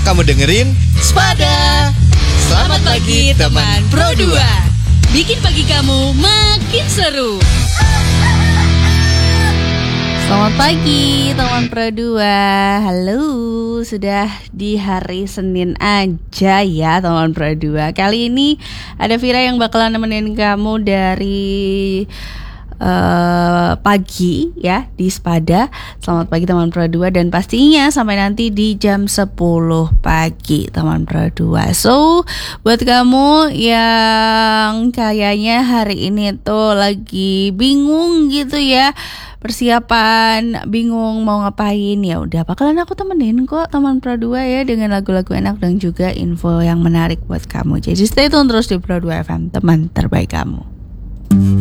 kamu dengerin Spada. Selamat pagi teman Pro 2. Bikin pagi kamu makin seru. Selamat pagi teman Pro 2. Halo, sudah di hari Senin aja ya teman Pro 2. Kali ini ada Vira yang bakalan nemenin kamu dari pagi ya di Spada. Selamat pagi teman Pro 2, dan pastinya sampai nanti di jam 10 pagi teman Pro 2. So buat kamu yang kayaknya hari ini tuh lagi bingung gitu ya, persiapan, bingung mau ngapain, ya udah bakalan aku temenin kok teman Pro 2 ya, dengan lagu-lagu enak dan juga info yang menarik buat kamu. Jadi stay tune terus di Pro 2 FM, teman terbaik kamu.